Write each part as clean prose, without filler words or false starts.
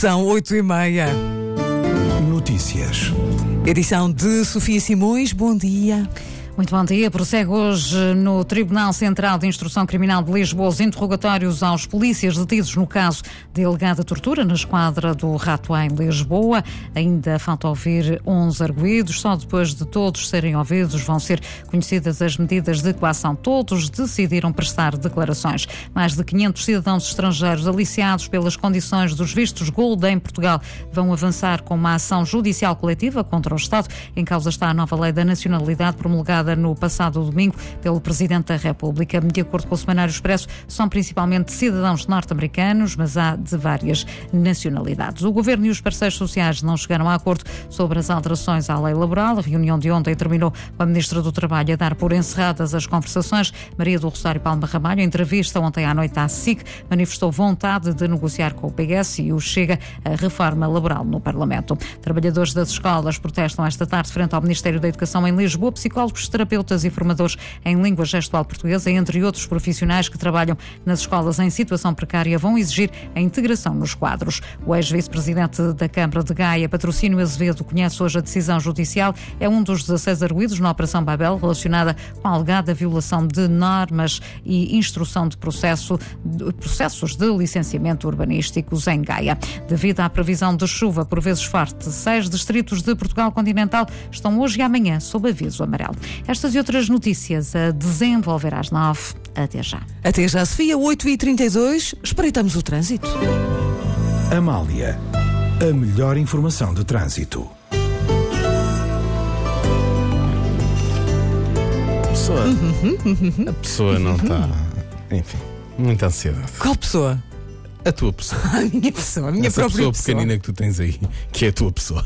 São 8h30. Notícias. Edição de Sofia Simões. Bom dia. Muito bom dia. Prossegue hoje no Tribunal Central de Instrução Criminal de Lisboa os interrogatórios aos polícias detidos no caso de alegada tortura na esquadra do Rato em Lisboa. Ainda falta ouvir 11 arguidos. Só depois de todos serem ouvidos vão ser conhecidas as medidas de coação. Todos decidiram prestar declarações. Mais de 500 cidadãos estrangeiros aliciados pelas condições dos vistos Gold em Portugal vão avançar com uma ação judicial coletiva contra o Estado. Em causa está a nova lei da nacionalidade promulgada no passado domingo pelo Presidente da República. De acordo com o Semanário Expresso, são principalmente cidadãos norte-americanos, mas há de várias nacionalidades. O Governo e os parceiros sociais não chegaram a acordo sobre as alterações à lei laboral. A reunião de ontem terminou com a Ministra do Trabalho a dar por encerradas as conversações. Maria do Rosário Palma Ramalho, em entrevista ontem à noite à SIC, manifestou vontade de negociar com o PS e o Chega a reforma laboral no Parlamento. Trabalhadores das escolas protestam esta tarde frente ao Ministério da Educação em Lisboa. Psicólogos, terapeutas e formadores em língua gestual portuguesa, entre outros profissionais que trabalham nas escolas em situação precária, vão exigir a integração nos quadros. O ex-vice-presidente da Câmara de Gaia, Patrocínio Azevedo, conhece hoje a decisão judicial. É um dos 16 arguidos na Operação Babel, relacionada com a alegada violação de normas e instrução de processos de licenciamento urbanísticos em Gaia. Devido à previsão de chuva, por vezes forte, 6 distritos de Portugal continental estão hoje e amanhã sob aviso amarelo. Estas e outras notícias a desenvolver às 9. Até já. Até já, Sofia, 8h32. Espreitamos o trânsito. Amália, a melhor informação de trânsito. A pessoa não está... Enfim, muita ansiedade. Qual pessoa? A tua pessoa. A minha pessoa, a minha Essa própria pessoa pequenina que tu tens aí, que é a tua pessoa.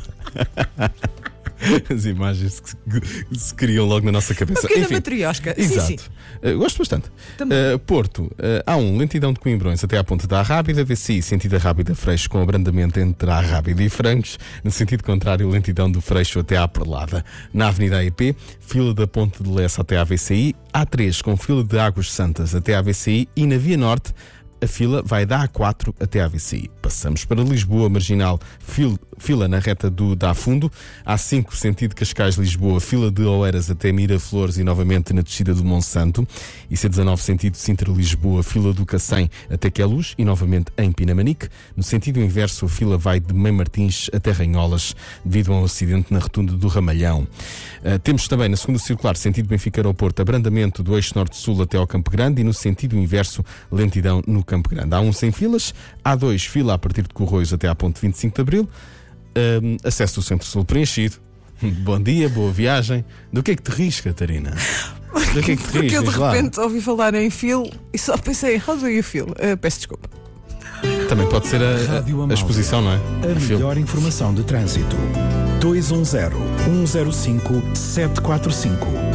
As imagens que se criam logo na nossa cabeça. Uma pequena matriosca. Exato. Sim. Gosto bastante. Porto, A1, lentidão de Coimbrões até à Ponta da Arrábida. VCI, sentido Arrábida Freixo, com abrandamento entre a Arrábida e Francos. No sentido contrário, lentidão do Freixo até à Perlada. Na Avenida AEP, fila da Ponte de Lessa até à VCI. A3, com fila de Águas Santas até à VCI. E na Via Norte, a fila vai da A4 até à VCI. Passamos para Lisboa, Marginal, fila na reta da Afundo. A5, sentido Cascais-Lisboa, fila de Oeiras até Miraflores e novamente na descida do Monsanto. E C19, sentido Sintra-Lisboa, fila do Cacém até Queluz e novamente em Pinamanique. No sentido inverso, a fila vai de Mãe Martins até Ranholas, devido a um acidente na rotunda do Ramalhão. Temos também na segunda circular, sentido Benfica-Aeroporto, abrandamento do eixo norte-sul até ao Campo Grande e no sentido inverso, lentidão no Campo Grande. A1 sem filas, A2 fila a partir de Corroios até à ponte 25 de Abril. Acesso do Centro-Sul preenchido. Bom dia, boa viagem. Do que é que te rires, Catarina? Do que é que te rires? Porque eu de Diz lá. repente ouvi falar em feel e só pensei, how do you feel? Peço desculpa. Também pode ser Rádio a Amália, exposição, não é? A melhor informação de trânsito. 210-105-745.